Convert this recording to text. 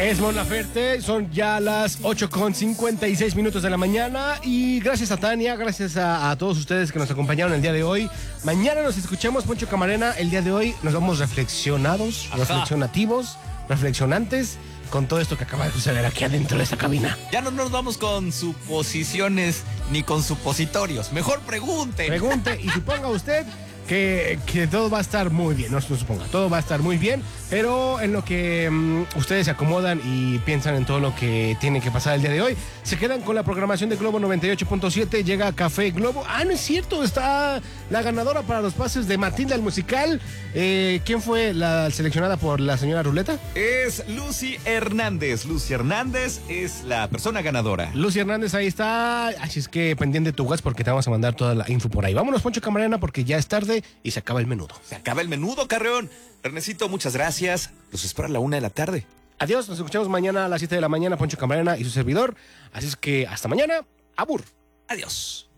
Es Mon Laferte, son ya las 8:56 de la mañana y gracias a Tania, gracias a todos ustedes que nos acompañaron el día de hoy. Mañana nos escuchamos, Poncho Camarena. El día de hoy nos vamos reflexionados, reflexionativos, reflexionantes con todo esto que acaba de suceder aquí adentro de esta cabina. Ya no nos vamos con suposiciones ni con supositorios. Mejor pregunte. Pregunte y suponga usted que todo va a estar muy bien, no suponga, todo va a estar muy bien, pero en lo que ustedes se acomodan y piensan en todo lo que tiene que pasar el día de hoy, se quedan con la programación de Globo 98.7, llega Café Globo. No es cierto, está la ganadora para los pases de Matilda el musical. ¿Quién fue la seleccionada por la señora Ruleta? Es Lucy Hernández. Lucy Hernández es la persona ganadora. Lucy Hernández, ahí está. Así es que pendiente tu WhatsApp porque te vamos a mandar toda la info por ahí. Vámonos, Poncho Camarena, porque ya es tarde y se acaba el menudo. Se acaba el menudo, Carreón. Ernestito, muchas gracias. Los espero a la 1 de la tarde. Adiós, nos escuchamos mañana a las 7 de la mañana, Poncho Camarena y su servidor. Así es que hasta mañana. Abur. Adiós.